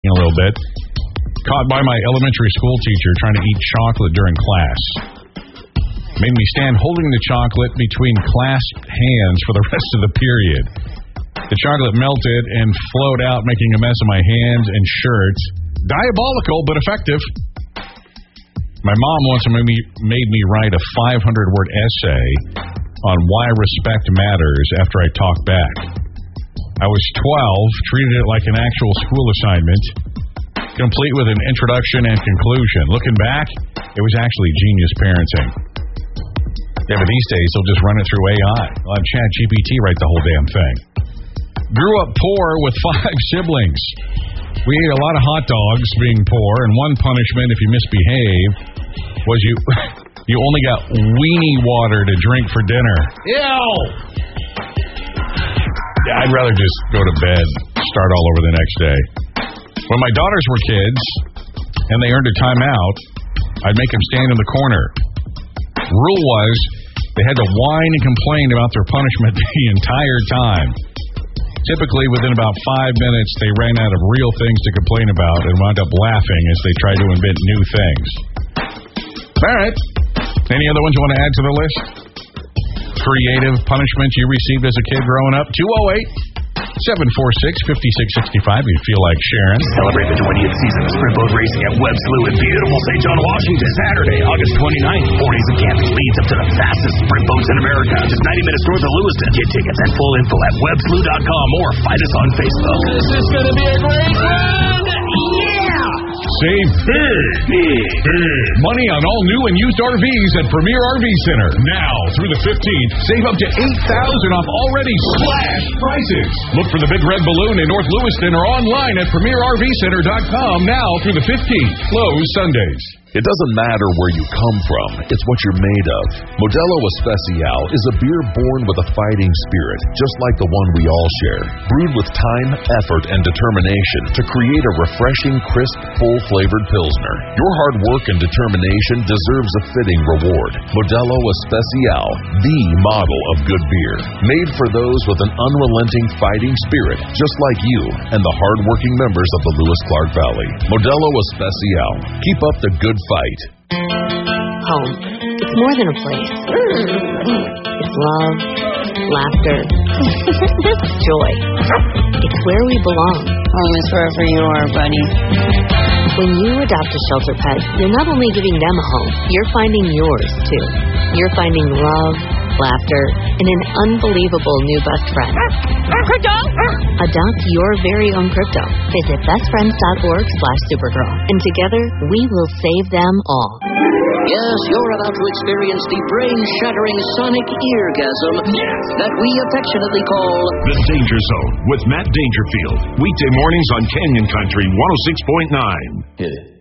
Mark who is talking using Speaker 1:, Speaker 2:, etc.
Speaker 1: a little bit. Caught by my elementary school teacher trying to eat chocolate during class. Made me stand holding the chocolate between clasped hands for the rest of the period. The chocolate melted and flowed out, making a mess of my hands and shirt. Diabolical, but effective. My mom once made me write a 500-word essay on why respect matters after I talked back. I was 12, treated it like an actual school assignment, complete with an introduction and conclusion. Looking back, it was actually genius parenting. Yeah, but these days, they'll just run it through AI. They'll have ChatGPT write the whole damn thing. Grew up poor with 5 siblings. We ate a lot of hot dogs being poor, and one punishment if you misbehave was you only got weenie water to drink for dinner. Ew! Yeah, I'd rather just go to bed, start all over the next day. When my daughters were kids, and they earned a timeout, I'd make them stand in the corner. Rule was, they had to whine and complain about their punishment the entire time. Typically, within about 5 minutes, they ran out of real things to complain about and wound up laughing as they tried to invent new things. All right. Any other ones you want to add to the list? Creative punishments you received as a kid growing up? 208-746-5665 if you feel like sharing.
Speaker 2: Celebrate the 20th season of Sprint Boat Racing at Webb Slough in beautiful St. John, Washington. Saturday, August 29th. 40s and camping leads up to the fastest sprint boats in America. Just 90 minutes north of Lewiston. Get tickets and full info at webbslough.com or find us on Facebook.
Speaker 3: This is going to be a great run! Yeah!
Speaker 1: Save big money on all new and used RVs at Premier RV Center. Now through the 15th, save up to $8,000 off already slashed prices. Look for the Big Red Balloon in North Lewiston or online at PremierRVCenter.com now through the 15th. Closed Sundays.
Speaker 4: It doesn't matter where you come from, it's what you're made of. Modelo Especial is a beer born with a fighting spirit, just like the one we all share. Brewed with time, effort, and determination to create a refreshing, crisp, full-flavored Pilsner. Your hard work and determination deserves a fitting reward. Modelo Especial, the model of good beer. Made for those with an unrelenting fighting spirit, just like you and the hard-working members of the Lewis-Clark Valley. Modelo Especial. Keep up the good fight.
Speaker 5: Home. It's more than a place. It's love, laughter, joy. It's where we belong.
Speaker 6: Home is wherever you are, buddy.
Speaker 5: When you adopt a shelter pet, you're not only giving them a home, you're finding yours, too. You're finding love, laughter, and an unbelievable new best friend.
Speaker 6: Crypto!
Speaker 5: Adopt your very own crypto. Visit bestfriends.org/Supergirl. And together, we will save them all.
Speaker 7: Yes, you're about to experience the brain-shattering sonic eargasm that we affectionately call
Speaker 8: The Danger Zone with Matt Dangerfield. Weekday mornings on Canyon Country 106.9.
Speaker 7: Hit it.